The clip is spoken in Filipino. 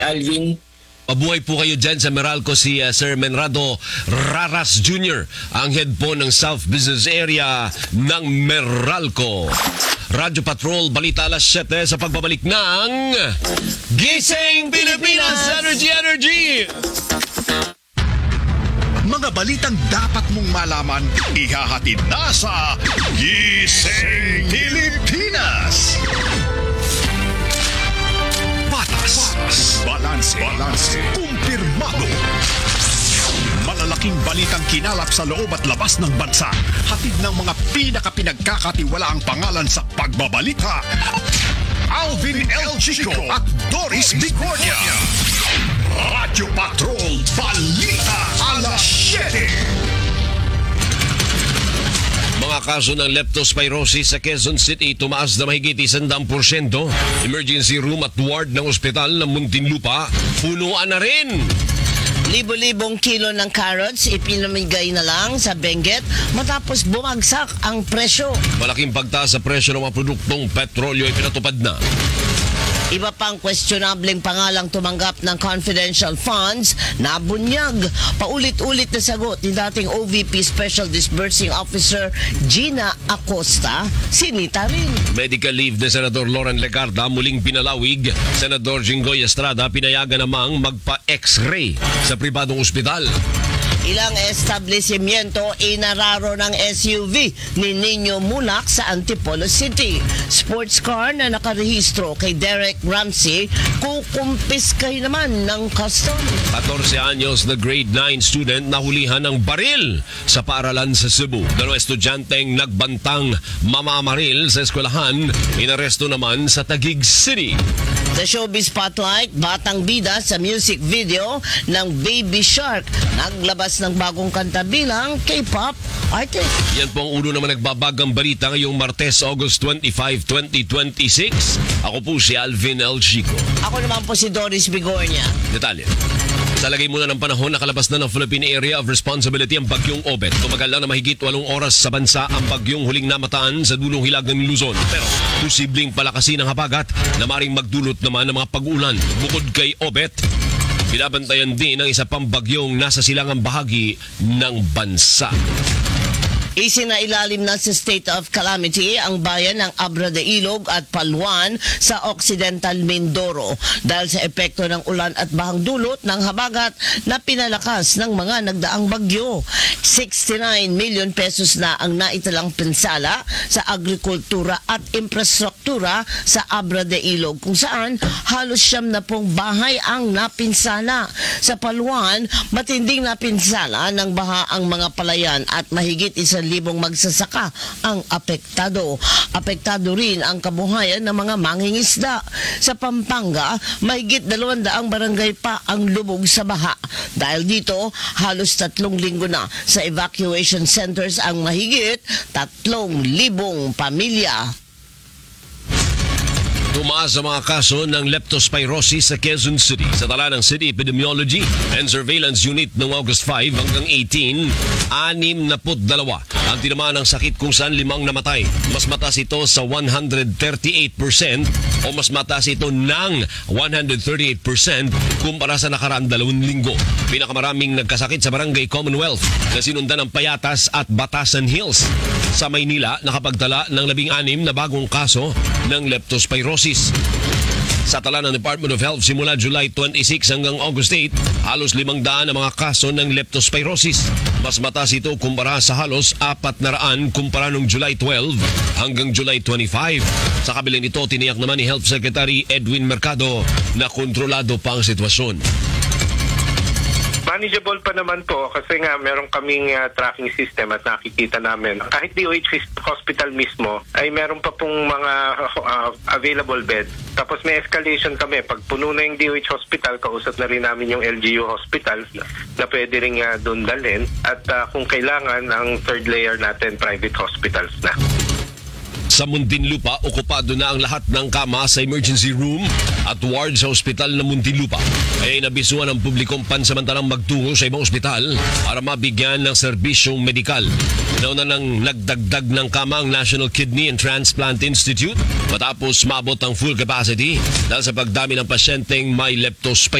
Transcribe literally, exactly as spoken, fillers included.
Alvin. Mabuhay po kayo dyan sa Meralco, si uh, Sir Menrado Raras Junior, ang head po ng South Business Area ng Meralco. Radyo Patrol, balita alas siyete sa pagbabalik ng Gising Pilipinas! Energy, energy! Mga balitang dapat mong malaman, ihahatid na sa Gising Pilipinas! Patas, balanse, balanse, kumpirmado. Malalaking balitang kinalap sa loob at labas ng bansa. Hatid ng mga pinakapinagkakatiwalaang pangalan sa pagbabalita. Alvin El Chico at Doris Bigornia. Radyo Patrol, balita alas siyete. Mga kaso ng leptospirosis sa Quezon City tumaas na mahigit isandang porsyento. Emergency room at ward ng ospital ng Muntinlupa punuan na rin. Libo-libong kilo ng carrots ipinamigay na lang sa Benguet matapos bumagsak ang presyo. Malaking pagtaas sa presyo ng mga produktong petrolyo ay pinatupad na. Iba pang questionableng pangalang tumanggap ng confidential funds na bunyag. Paulit-ulit na sagot ni dating O V P Special Disbursing Officer Gina Acosta, sinita rin. Medical leave ni Senador Loren Legarda muling pinalawig. Senador Jinggoy Estrada pinayagan namang magpa-X-ray sa pribadong ospital. Ilang establishmento inararo ng S U V ni Nino Mulak sa Antipolo City. Sports car na nakarehistro kay Derek Ramsey kukumpiskay naman ng custom. fourteen anyos na grade nine student nahulihan ng baril sa paaralan sa Cebu. Dalawang estudyanteng nagbantang mamamaril sa eskwelahan, inaresto naman sa Taguig City. Sa Showbiz Spotlight, batang bida sa music video ng Baby Shark. Naglabas ng bagong kanta bilang K-pop artist. Yan po ang ulo naman nagbabagang balita ngayong Martes, August twenty-five, twenty twenty-six. Ako po si Alvin El Chico. Ako naman po si Doris Bigornia. Detalye. Sa lagay muna ng panahon, nakalabas na ng Philippine Area of Responsibility ang bagyong Obet. Tumagal lang na mahigit walong oras sa bansa ang bagyong huling namataan sa dulong hilagang Luzon. Pero posibleng palakasin ang habagat na maring magdulot naman ng mga pag-ulan. Bukod kay Obet, binabantayan din ang isa pang bagyong nasa silangang bahagi ng bansa. Isinailalim na sa state of calamity ang bayan ng Abra de Ilog at Paluan sa Occidental Mindoro dahil sa epekto ng ulan at bahang dulot ng habagat na pinalakas ng mga nagdaang bagyo. sixty-nine million pesos na ang naitalang pinsala sa agrikultura at infrastruktura sa Abra de Ilog kung saan halos siyam na pong bahay ang napinsala. Sa Paluan, matinding napinsala ng baha ang mga palayan at mahigit isa libong magsasaka ang apektado. Apektado rin ang kabuhayan ng mga mangingisda. Sa Pampanga, mahigit dalawang daang barangay pa ang lubog sa baha. Dahil dito, halos tatlong linggo na sa evacuation centers ang mahigit tatlong libong pamilya. Tumaas ang mga kaso ng leptospirosis sa Quezon City. Sa tala ng City Epidemiology and Surveillance Unit noong August five hanggang eighteen, anim na put dalawa ang tinamaan ng sakit kung saan limang namatay. Mas mataas ito sa one hundred thirty-eight percent o mas mataas ito ng one hundred thirty-eight percent kumpara sa nakaraang dalawang linggo. Pinakamaraming nagkasakit sa Barangay Commonwealth na sinundan ng Payatas at Batasan Hills. Sa Maynila, nakapagtala ng labing anim na bagong kaso ng leptospirosis. Sa tala ng Department of Health simula July twenty-six hanggang August eight, halos limang daan ang mga kaso ng leptospirosis. Mas mataas ito kumpara sa halos apat na raan kumpara noong July twelve hanggang July twenty-five. Sa kabilang ito, tiniyak naman ni Health Secretary Edwin Mercado na kontrolado pa ang sitwasyon. Manageable pa naman po kasi nga meron kaming uh, tracking system at nakikita namin. Kahit D O H hospital mismo ay meron pa pong mga uh, available bed. Tapos may escalation kami. Pag puno na yung D O H hospital, kausap na rin namin yung L G U hospital na pwede rin uh, doon dalhin. At uh, kung kailangan, ang third layer natin, private hospitals na. Sa Muntinlupa, okupado na ang lahat ng kama sa emergency room at ward sa ospital ng Muntinlupa. Kaya inabisuan ang publikong pansamantalang magtungo sa ibang ospital para mabigyan ng serbisyong medikal. Nauna nang nagdagdag ng kama ang National Kidney and Transplant Institute matapos maabot ang full capacity dahil sa pagdami ng pasyenteng may leptospirosis.